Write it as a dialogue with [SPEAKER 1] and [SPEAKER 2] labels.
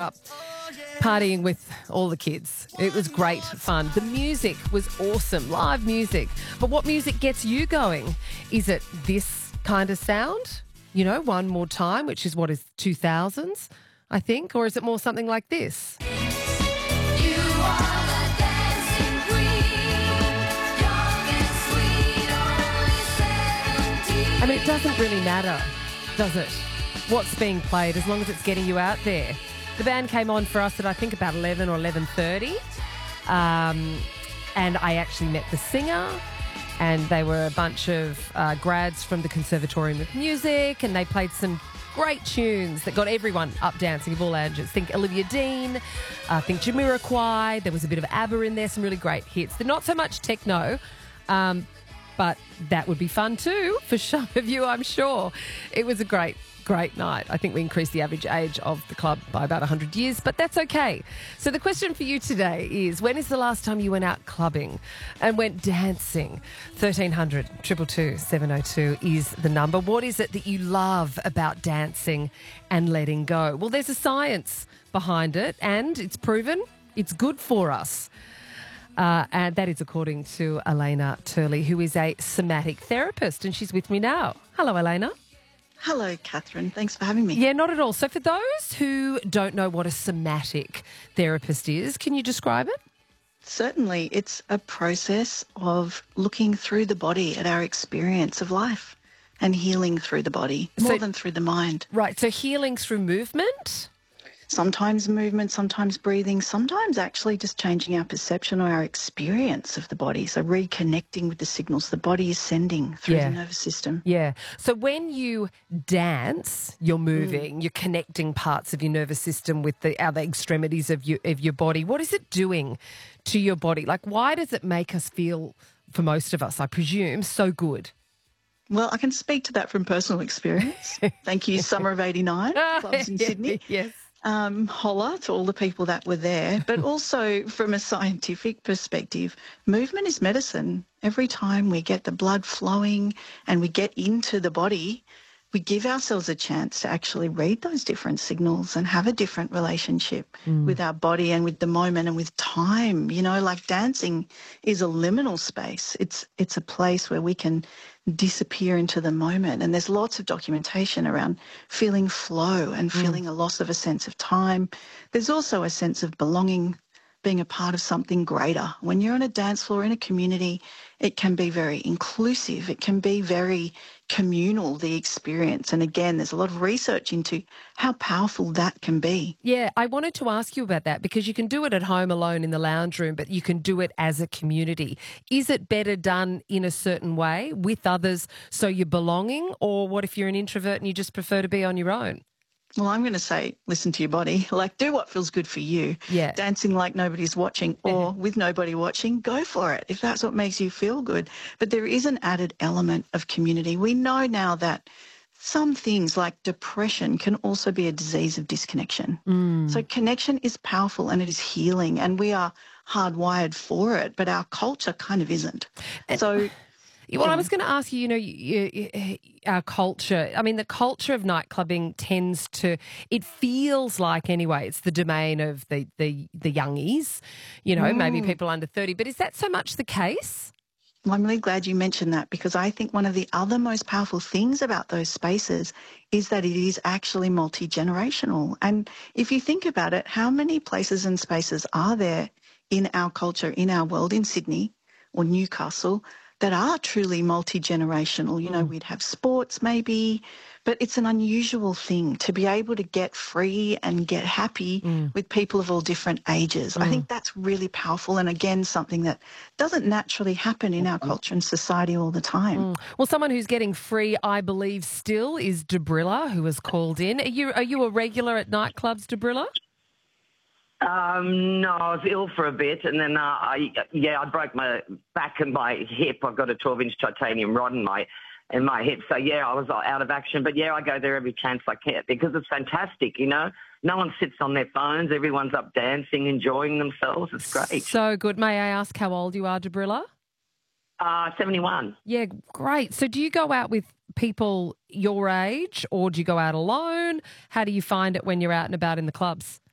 [SPEAKER 1] up partying with all the kids. It was great fun. The music was awesome, live music. But what music gets you going? Is it this kind of sound? You know, One More Time, which is what is 2000s, I think? Or is it more something like this? I mean, it doesn't really matter, does it, what's being played, as long as it's getting you out there. The band came on for us at, I think, about 11 or 11:30, and I actually met the singer, and they were a bunch of grads from the Conservatorium of Music, and they played some great tunes that got everyone up dancing of all ages. Think Olivia Dean, think Jamiroquai. There was a bit of ABBA in there, some really great hits. They're not so much techno, but that would be fun too for some of you, I'm sure. It was a great night. I think we increased the average age of the club by about 100 years, but that's okay. So the question for you today is, when is the last time you went out clubbing and went dancing? 1300 222 702 is the number. What is it that you love about dancing and letting go? Well, there's a science behind it, and it's proven it's good for us. And that is according to Elena Turley, who is a somatic therapist, and she's with me now. Hello, Elena.
[SPEAKER 2] Hello, Catherine. Thanks for having me.
[SPEAKER 1] Yeah, not at all. So for those who don't know what a somatic therapist is, can you describe it?
[SPEAKER 2] Certainly. It's a process of looking through the body at our experience of life and healing through the body more than through the mind.
[SPEAKER 1] Right. So healing through movement?
[SPEAKER 2] Sometimes movement, sometimes breathing, sometimes actually just changing our perception or our experience of the body. So reconnecting with the signals the body is sending through the nervous system.
[SPEAKER 1] Yeah. So when you dance, you're moving, you're connecting parts of your nervous system with the other extremities of your body. What is it doing to your body? Like, why does it make us feel, for most of us, I presume, so good?
[SPEAKER 2] Well, I can speak to that from personal experience. Thank you, Summer of 89, clubs in Sydney.
[SPEAKER 1] Yes.
[SPEAKER 2] Holla to all the people that were there, but also from a scientific perspective, movement is medicine. Every time we get the blood flowing and we get into the body, we give ourselves a chance to actually read those different signals and have a different relationship with our body and with the moment and with time. You know, like dancing is a liminal space. It's a place where we can disappear into the moment. And there's lots of documentation around feeling flow and feeling a loss of a sense of time. There's also a sense of belonging, being a part of something greater. When you're on a dance floor in a community, it can be very inclusive. It can be very communal, the experience. And again, there's a lot of research into how powerful that can be.
[SPEAKER 1] Yeah, I wanted to ask you about that, because you can do it at home alone in the lounge room, but you can do it as a community. Is it better done in a certain way with others so you're belonging, or what if you're an introvert and you just prefer to be on your own?
[SPEAKER 2] Well, I'm going to say, listen to your body. Like, do what feels good for you.
[SPEAKER 1] Yeah.
[SPEAKER 2] Dancing like nobody's watching, or with nobody watching, go for it if that's what makes you feel good. But there is an added element of community. We know now that some things like depression can also be a disease of disconnection. So connection is powerful and it is healing, and we are hardwired for it, but our culture kind of isn't. So...
[SPEAKER 1] Well, I was going to ask you, our culture, I mean, the culture of nightclubbing tends to, it feels like anyway, it's the domain of the youngies, maybe people under 30. But is that so much the case?
[SPEAKER 2] Well, I'm really glad you mentioned that, because I think one of the other most powerful things about those spaces is that it is actually multi-generational. And if you think about it, how many places and spaces are there in our culture, in our world, in Sydney or Newcastle, that are truly multi-generational? You know, we'd have sports maybe, but it's an unusual thing to be able to get free and get happy with people of all different ages. I think that's really powerful, and again, something that doesn't naturally happen in our culture and society all the time.
[SPEAKER 1] Well, someone who's getting free, I believe, still is Debrilla, who has called in. Are you a regular at nightclubs, Debrilla?
[SPEAKER 3] No, I was ill for a bit, and then I broke my back and my hip. I've got a 12-inch titanium rod in my hip, so I was out of action. But I go there every chance I can, because it's fantastic. No one sits on their phones. Everyone's up dancing, enjoying themselves. It's great.
[SPEAKER 1] So good. May I ask how old you are, Debrilla?
[SPEAKER 3] 71.
[SPEAKER 1] Yeah, great. So do you go out with people your age, or do you go out alone? How do you find it when you're out and about in the clubs?